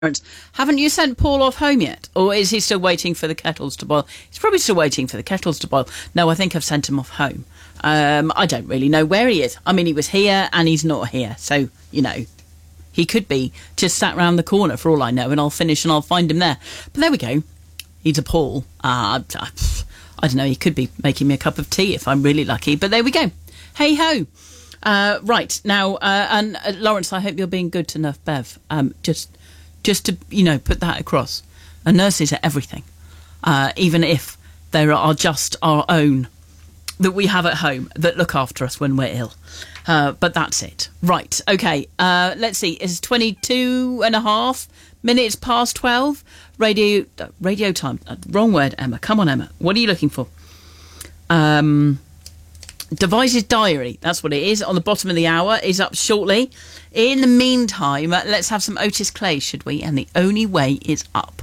Haven't you sent Paul off home yet? Or is he still waiting for the kettles to boil? He's probably still waiting for the kettles to boil. No, I think I've sent him off home. I don't really know where he is. I mean, he was here and he's not here. So, you know, he could be just sat round the corner for all I know, and I'll finish and I'll find him there. But there we go. He's a Paul. I don't know, he could be making me a cup of tea if I'm really lucky. But there we go. Hey ho. Right, now, and Lawrence, I hope you're being good to Nerf Bev. Just to, you know, put that across. And nurses are everything. Even if there are just our own that we have at home that look after us when we're ill. But that's it. Right, okay. Let's see. It's 22 and a half minutes past 12. Radio time. Wrong word, Emma. Come on, Emma. What are you looking for? Device's Diary, that's what it is, on the bottom of the hour, is up shortly. In the meantime, let's have some Otis Clay, should we? And The Only Way Is Up.